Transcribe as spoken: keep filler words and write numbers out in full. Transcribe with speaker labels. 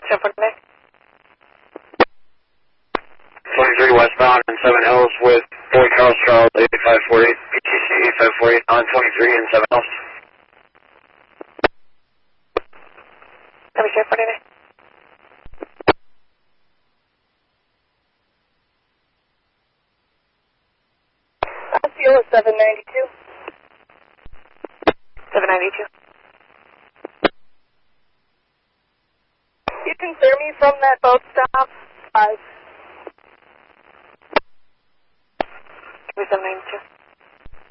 Speaker 1: seven forty-nine.
Speaker 2: twenty-three westbound and Seven Hills with Boy Charles Charles eighty-five forty-eight, P T C eighty-five forty-eight on twenty-three and Seven Hills.
Speaker 1: seven forty-nine. Osceola seven ninety-two. seven ninety-two. You can clear me from that boat stop. Five. Give me seven ninety-two.